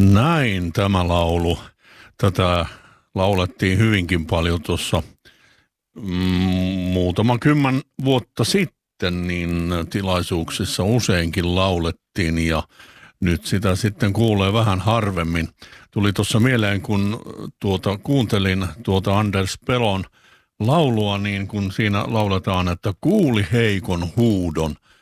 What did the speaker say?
Näin tämä laulu. Tätä laulettiin hyvinkin paljon tuossa muutama kymmen vuotta sitten, niin tilaisuuksissa useinkin laulettiin ja nyt sitä sitten kuulee vähän harvemmin. Tuli tuossa mieleen, kun kuuntelin Anders Pelon laulua, niin kun siinä lauletaan, että kuuli heikon huudon,